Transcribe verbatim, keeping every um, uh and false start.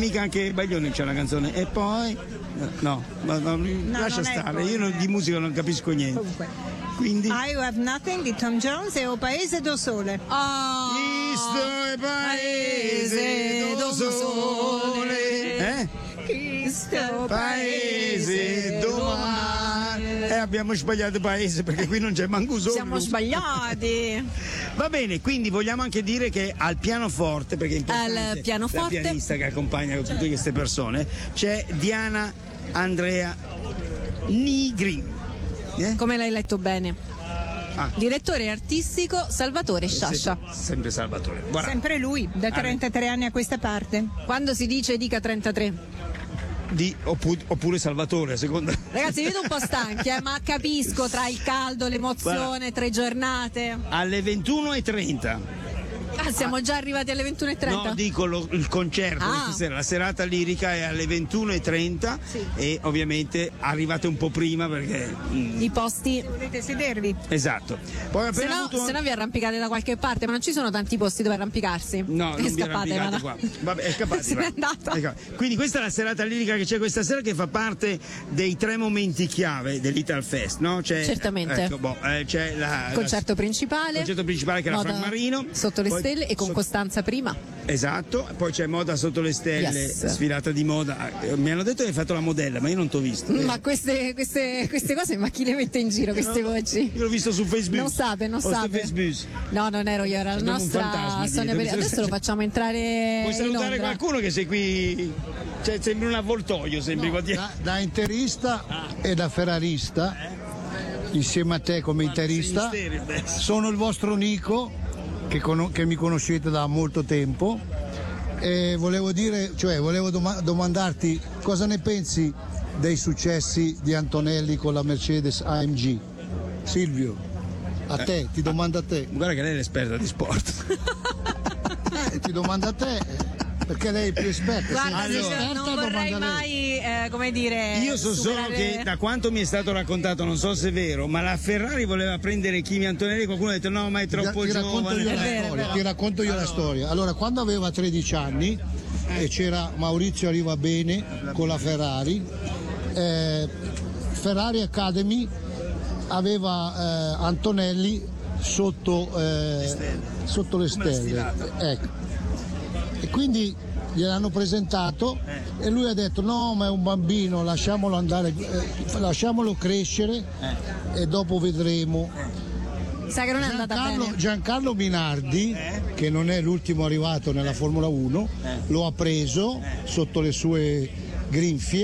mica anche Baglioni c'è una canzone. E poi no, no, no, No, lascia non stare, ecco, io non- eh. di musica non capisco niente. Comunque, Quindi I Have Nothing di Tom Jones e O Paese do Sole. Oh, Cristo è paese do sole, eh? Cristo Paese do mare. Eh, abbiamo sbagliato paese perché qui non c'è manco sole. siamo sbagliati. Va bene, quindi vogliamo anche dire che al pianoforte, perché è importante, Al pianoforte. la pianista che accompagna tutte queste persone, c'è Diana Andrea Nigri. Eh? Come l'hai letto bene? Ah. Direttore artistico Salvatore Sciascia. Sempre, sempre Salvatore. Guarda, Sempre lui, da trentatré anni a questa parte. Quando si dice dica trentatré. di, oppure, oppure Salvatore, a seconda. Ragazzi, vi vedo un po' stanchi, eh, ma capisco tra il caldo, l'emozione, tre giornate. Alle ventuno e trenta. Ah, siamo già arrivati alle ventuno e trenta? No, dico lo- il concerto Ah. questa sera, la serata lirica è alle ventuno e trenta Sì. e ovviamente arrivate un po' prima perché mm, I posti. Potete sedervi. esatto. Poi Se appena no, avuto se no vi arrampicate da qualche parte, ma non ci sono tanti posti dove arrampicarsi. No, E non vi scappate, arrampicate vada. qua. Vabbè, è scappati. Se va. n'è andata. Ecco. Quindi questa è la serata lirica che c'è questa sera, che fa parte dei tre momenti chiave dell'Ital Fest, no? C'è, Certamente. Ecco, boh, eh, c'è la, Concerto principale. il concerto principale che è la Moda Frank Marino. Sotto le Poi- stelle e con so- Costanza prima. Esatto, poi c'è Moda sotto le stelle, Yes. sfilata di moda. Eh, Mi hanno detto che hai fatto la modella, ma io non t'ho visto. Ma queste, queste, queste cose, ma chi le mette in giro queste voci? Io l'ho visto su Facebook. Non sape, non Ho sto sape. Facebook. No, non ero io, era la Abbiamo un nostra fantasma Sonia dietro. Peri- Adesso lo facciamo entrare Puoi in salutare Londra. qualcuno che sei qui? Cioè, sembri un avvoltoio, sembri qua dietro. Da, da interista e da ferrarista, insieme a te come interista, sei misteri, beh. sono il vostro Nico, che, cono- che mi conoscete da molto tempo, e volevo dire, cioè volevo doma- domandarti cosa ne pensi dei successi di Antonelli con la Mercedes A M G. Silvio, a te, ti domando a te, Guarda che lei è l'esperta di sport. eh, ti domando a te, perché lei è più esperta. Guarda, sei più signor, esperta, non vorrei domanda a lei. mai, eh, come dire. Io so solo superare- che da quanto mi è stato raccontato, non so se è vero, ma la Ferrari voleva prendere Kimi Antonelli, qualcuno ha detto no, ma è troppo ti, ti racconto giovane. io la È vero, è storia, vero. ti racconto io la storia. Allora, quando aveva tredici anni e c'era Maurizio Arriva Bene con la Ferrari, eh, Ferrari Academy aveva eh, Antonelli sotto, eh, sotto le Come la stelle. stilata. Ecco. E quindi gliel'hanno presentato e lui ha detto no, ma è un bambino, lasciamolo andare, eh, lasciamolo crescere e dopo vedremo. Sa che non è andata Giancarlo, bene. Giancarlo Minardi, che non è l'ultimo arrivato nella Formula uno, lo ha preso sotto le sue grinfie